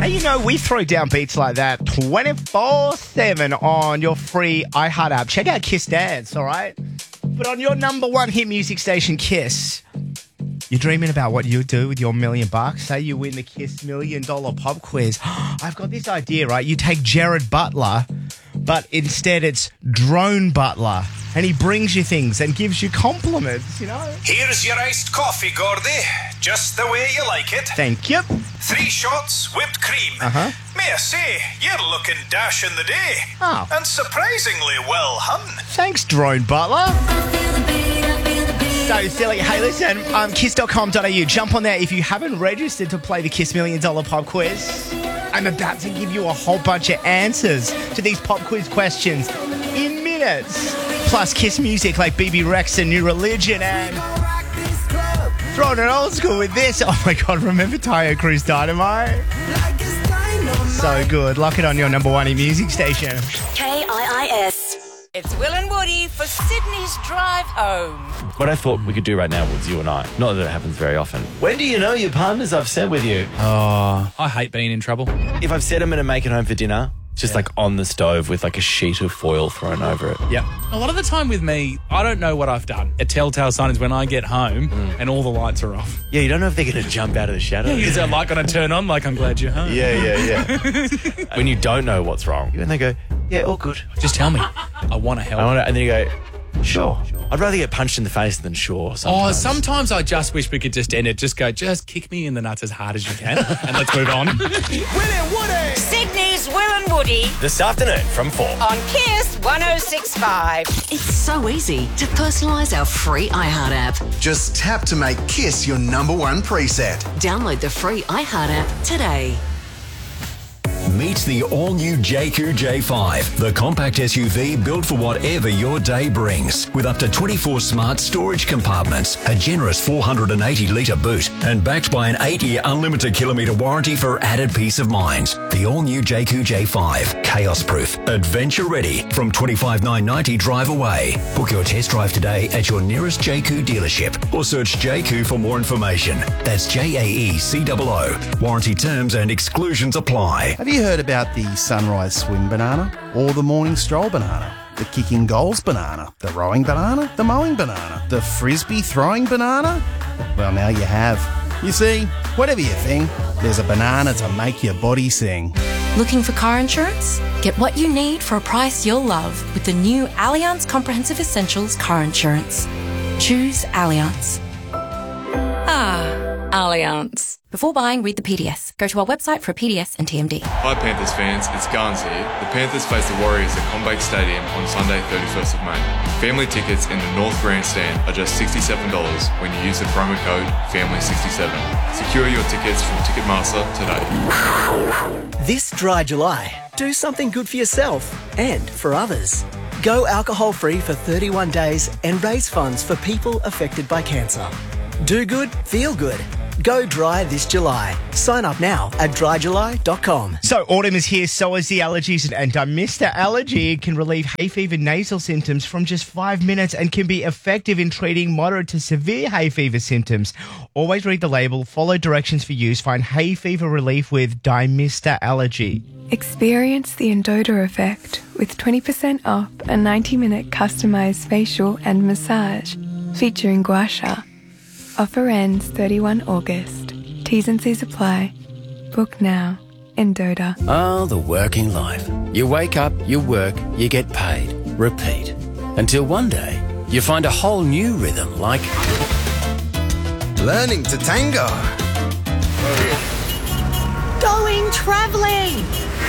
And you know, we throw down beats like that 24/7 on your free iHeart app. Check out Kiss Dance, all right? But on your number one hit music station, Kiss, you're dreaming about what you do with your $1 million. Say you win the Kiss $1 Million Pop Quiz. I've got this idea, right? You take Jared Butler, but instead it's Drone Butler. And he brings you things and gives you compliments, you know? Here's your iced coffee, Gordy. Just the way you like it. Thank you. 3 shots, whipped cream. May I say, you're looking dashing the day. Oh. And surprisingly well hung. Thanks, Drone Butler. So silly. Hey, listen, kiss.com.au. Jump on there if you haven't registered to play the Kiss $1 Million Pop Quiz. I'm about to give you a whole bunch of answers to these pop quiz questions in minutes. Plus Kiss music like BB Rex and New Religion and throwing it old school with this. Oh my God, remember Tayo Cruz Dynamite? So good. Lock it on your number one music station. KIIS. It's Will and Woody for Sydney's Drive Home. What I thought we could do right now was you and I. Not that it happens very often. When do you know your partner's upset with you? Oh, I hate being in trouble. If I've said I'm going to make it home for dinner, just like on the stove with like a sheet of foil thrown over it. Yep. A lot of the time with me, I don't know what I've done. A telltale sign is when I get home and all the lights are off. Yeah, you don't know if they're going to jump out of the shadow. Is that light going to turn on like I'm glad you're home? Yeah. When you don't know what's wrong, and they go, yeah, all good. Just tell me. I want to help. And then you go, sure. I'd rather get punched in the face than sure. Sometimes I just wish we could just end it. Just kick me in the nuts as hard as you can and let's move on. Will and Woody. Sydney's Will and Woody This afternoon from 4. on Kiss 106.5. It's so easy to personalise our free iHeart app. Just tap to make Kiss your number one preset. Download the free iHeart app today. Meet the all-new JQ J5, the compact SUV built for whatever your day brings. With up to 24 smart storage compartments, a generous 480-litre boot, and backed by an 8-year unlimited kilometre warranty for added peace of mind. The all-new JQ J5, chaos-proof, adventure-ready, from $25,990 drive away. Book your test drive today at your nearest JQ dealership or search JQ for more information. That's JAECOO. Warranty terms and exclusions apply. Have you heard about the sunrise swim banana or the morning stroll banana? The kicking goals banana, the rowing banana, the mowing banana, the frisbee throwing banana? Well, now you have. You see, whatever your thing, there's a banana to make your body sing. Looking for car insurance? Get what you need for a price you'll love with the new Allianz Comprehensive Essentials car insurance. Choose Allianz. Allianz. Before buying, read the PDS. Go to our website for a PDS and TMD. Hi Panthers fans, it's Garns here. The Panthers face the Warriors at CommBank Stadium on Sunday 31st of May. Family tickets in the North Grandstand are just $67 when you use the promo code FAMILY67. Secure your tickets from Ticketmaster today. This dry July, do something good for yourself and for others. Go alcohol-free for 31 days and raise funds for people affected by cancer. Do good, feel good. Go dry this July. Sign up now at dryjuly.com. So autumn is here, so is the allergies, and Dymista Allergy can relieve hay fever nasal symptoms from just 5 minutes and can be effective in treating moderate to severe hay fever symptoms. Always read the label, follow directions for use, find hay fever relief with Dymista Allergy. Experience the Endota effect with 20% off a 90-minute customised facial and massage featuring gua sha. Offer ends 31 August. T's and C's apply. Book now. Endota. Oh, the working life. You wake up, you work, you get paid. Repeat. Until one day, you find a whole new rhythm like... Learning to tango. Going travelling.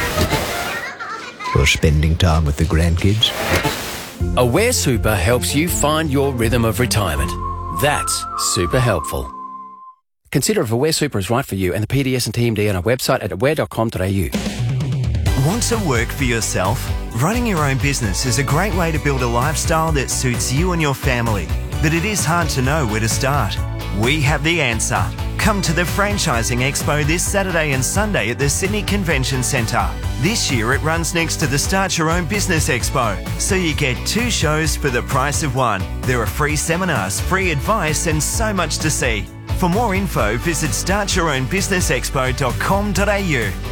Or spending time with the grandkids. Aware Super helps you find your rhythm of retirement. That's super helpful. Consider if Aware Super is right for you and the PDS and TMD on our website at aware.com.au. Want to work for yourself? Running your own business is a great way to build a lifestyle that suits you and your family, but it is hard to know where to start. We have the answer. Come to the Franchising Expo this Saturday and Sunday at the Sydney Convention Centre. This year it runs next to the Start Your Own Business Expo, so you get 2 shows for the price of 1. There are free seminars, free advice and so much to see. For more info, visit startyourownbusinessexpo.com.au.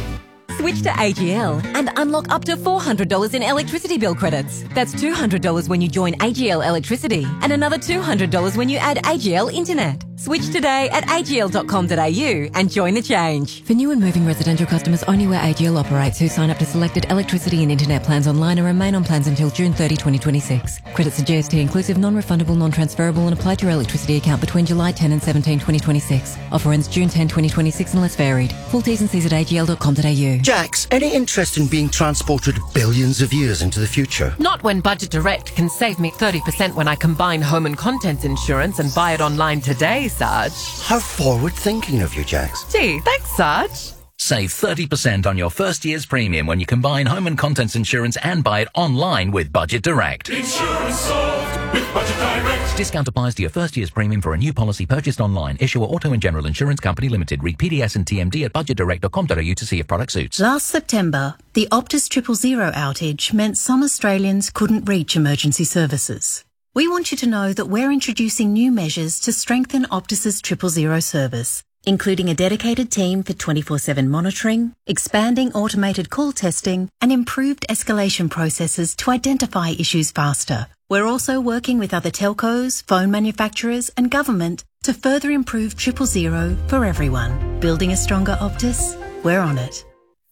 Switch to AGL and unlock up to $400 in electricity bill credits. That's $200 when you join AGL Electricity and another $200 when you add AGL Internet. Switch today at agl.com.au and join the change. For new and moving residential customers only where AGL operates who sign up to selected electricity and internet plans online and remain on plans until June 30, 2026. Credits are GST inclusive, non-refundable, non-transferable and apply to your electricity account between July 10 and 17, 2026. Offer ends June 10, 2026 unless varied. Full T's and C's at agl.com.au. Jax, any interest in being transported billions of years into the future? Not when Budget Direct can save me 30% when I combine home and contents insurance and buy it online today, Sarge. How forward-thinking of you, Jax. Gee, thanks, Sarge. Save 30% on your first year's premium when you combine home and contents insurance and buy it online with Budget Direct. Insurance solved with Budget Direct. Discount applies to your first year's premium for a new policy purchased online. Issuer Auto and General Insurance Company Limited. Read PDS and TMD at budgetdirect.com.au to see if product suits. Last September, the Optus 000 outage meant some Australians couldn't reach emergency services. We want you to know that we're introducing new measures to strengthen Optus's 000 service, including a dedicated team for 24/7 monitoring, expanding automated call testing, and improved escalation processes to identify issues faster. We're also working with other telcos, phone manufacturers, and government to further improve 000 for everyone. Building a stronger Optus? We're on it.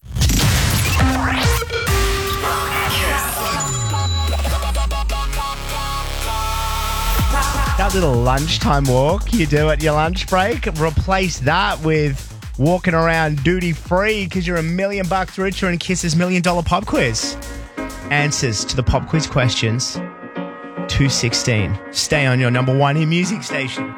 That little lunchtime walk you do at your lunch break, replace that with walking around duty free because you're $1 million richer in Kiss's $1 Million Pub Quiz. Answers to the pop quiz questions, 2:16. Stay on your number one in music station.